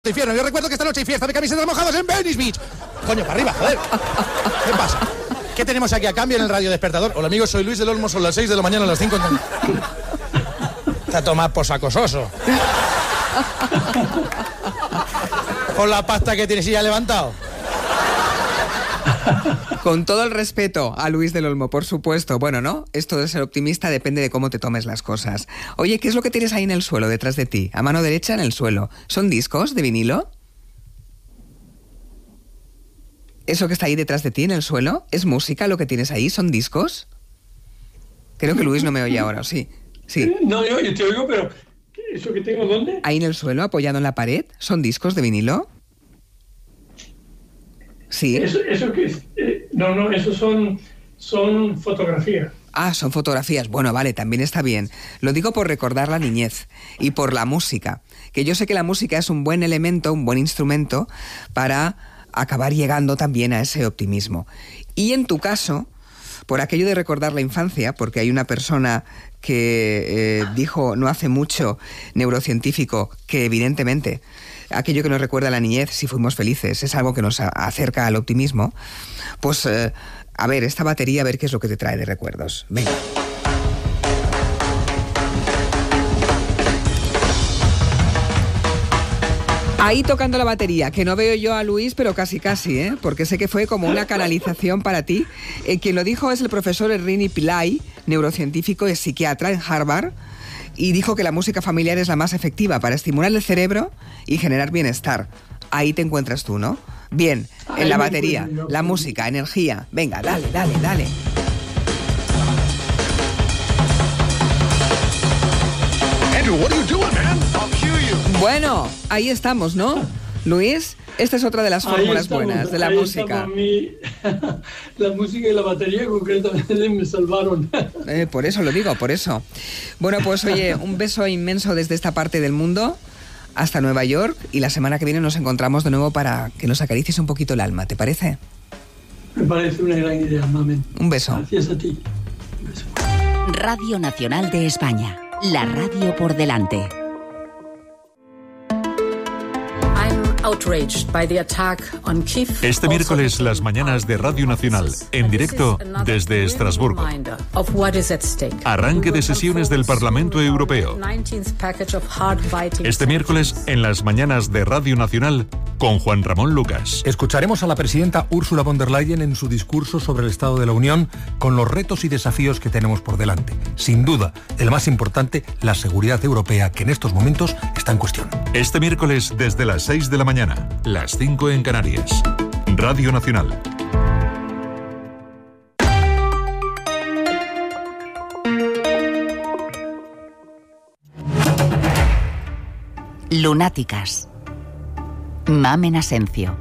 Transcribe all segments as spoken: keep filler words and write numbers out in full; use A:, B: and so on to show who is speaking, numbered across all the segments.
A: Infierno. Yo recuerdo que esta noche hay fiesta de camisetas mojadas en Venice Beach. Coño, para arriba, joder. ¿Qué pasa? ¿Qué tenemos aquí a cambio en el radio despertador? Hola amigos, soy Luis del Olmo, son las seis de la mañana, a las cinco. Está a tomar por sacososo. Con la pasta que tienes y ya levantado.
B: Con todo el respeto a Luis del Olmo, por supuesto. Bueno, ¿no? Esto de ser optimista depende de cómo te tomes las cosas. Oye, ¿qué es lo que tienes ahí en el suelo, detrás de ti? A mano derecha en el suelo. ¿Son discos de vinilo? ¿Eso que está ahí detrás de ti en el suelo? ¿Es música lo que tienes ahí? ¿Son discos? Creo que Luis no me oye ahora, ¿sí? Sí.
C: No, yo, yo te oigo, pero ¿eso que tengo dónde?
B: Ahí en el suelo, apoyado en la pared. ¿Son discos de vinilo? Sí.
C: Eso, eso que es, eh, no, no, eso son, son fotografías.
B: Ah, son fotografías. Bueno, vale, también está bien. Lo digo por recordar la niñez y por la música. Que yo sé que la música es un buen elemento, un buen instrumento para acabar llegando también a ese optimismo. Y en tu caso, por aquello de recordar la infancia, porque hay una persona que eh, dijo no hace mucho, neurocientífico, que evidentemente aquello que nos recuerda a la niñez, si fuimos felices, es algo que nos acerca al optimismo, pues eh, a ver, esta batería, a ver qué es lo que te trae de recuerdos. Venga. Ahí tocando la batería, que no veo yo a Luis, pero casi casi, ¿eh? Porque sé que fue como una canalización para ti. Eh, quien lo dijo es el profesor Srini Pillai, neurocientífico y psiquiatra en Harvard, y dijo que la música familiar es la más efectiva para estimular el cerebro y generar bienestar. Ahí te encuentras tú, ¿no? Bien, en la batería, la música, energía. Venga, dale, dale, dale.
A: Andrew, what are you doing, man? I'll cue you.
B: Bueno, ahí estamos, ¿no? Luis, esta es otra de las fórmulas estamos, buenas de la música.
C: Mi, la música y la batería concretamente me salvaron.
B: Eh, por eso lo digo, por eso. Bueno, pues oye, un beso inmenso desde esta parte del mundo hasta Nueva York, y la semana que viene nos encontramos de nuevo para que nos acaricies un poquito el alma, ¿te parece?
C: Me parece una gran idea, mamen.
B: Un beso.
C: Gracias a ti. Un beso.
D: Radio Nacional de España, la radio por delante.
E: Este miércoles, las mañanas de Radio Nacional, en directo desde Estrasburgo. Arranque de sesiones del Parlamento Europeo. Este miércoles, en las mañanas de Radio Nacional, con Juan Ramón Lucas.
F: Escucharemos a la presidenta Ursula von der Leyen en su discurso sobre el Estado de la Unión, con los retos y desafíos que tenemos por delante. Sin duda, el más importante, la seguridad europea, que en estos momentos está en cuestión.
E: Este miércoles, desde las seis de la mañana, las cinco en Canarias. Radio Nacional.
D: Lunáticas. Mamen Asencio.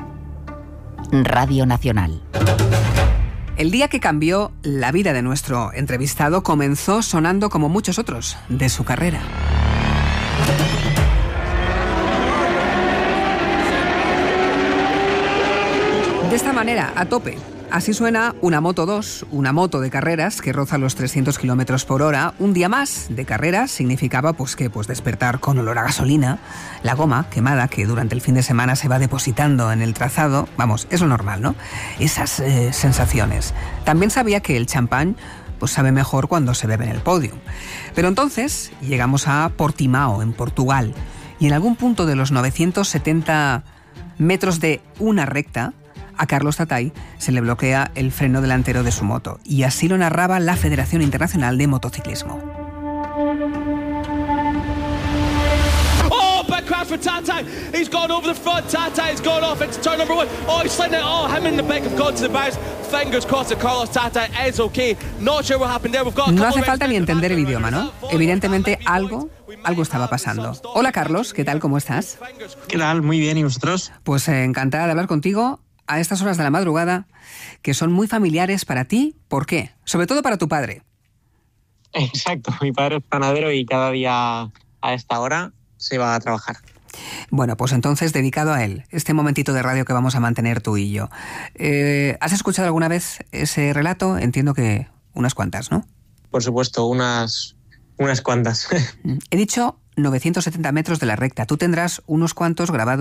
D: Radio Nacional.
B: El día que cambió la vida de nuestro entrevistado comenzó sonando como muchos otros de su carrera. De esta manera, a tope. Así suena una Moto dos, una moto de carreras que roza los trescientos kilómetros por hora. Un día más de carreras significaba pues que pues despertar con olor a gasolina, la goma quemada que durante el fin de semana se va depositando en el trazado. Vamos, es lo normal, ¿no? Esas eh, sensaciones. También sabía que el champán pues sabe mejor cuando se bebe en el podio. Pero entonces llegamos a Portimao, en Portugal, y en algún punto de los novecientos setenta metros de una recta, a Carlos Tatay se le bloquea el freno delantero de su moto, y así lo narraba la Federación Internacional de Motociclismo.
G: Oh, big crash for Tatay. He's gone over the front. Tatay has gone off into turn number one. Oh, he's sliding it. Oh, him and the bike have gone to the bars. Fingers crossed that Carlos Tatay is okay. Not sure what happened there. We've got a
B: No
G: couple
B: hace falta ni entender el
G: of
B: idioma, ¿no? Evidentemente algo, algo estaba pasando. Hola Carlos, ¿qué tal? ¿Cómo estás?
H: ¿Qué tal? Muy bien, ¿y vosotros?
B: Pues eh, encantada de hablar contigo a estas horas de la madrugada, que son muy familiares para ti. ¿Por qué? Sobre todo para tu padre.
H: Exacto, mi padre es panadero y cada día a esta hora se va a trabajar.
B: Bueno, pues entonces dedicado a él, este momentito de radio que vamos a mantener tú y yo. Eh, ¿Has escuchado alguna vez ese relato? Entiendo que unas cuantas, ¿no?
H: Por supuesto, unas, unas cuantas.
B: He dicho novecientos setenta metros de la recta. Tú tendrás unos cuantos grabados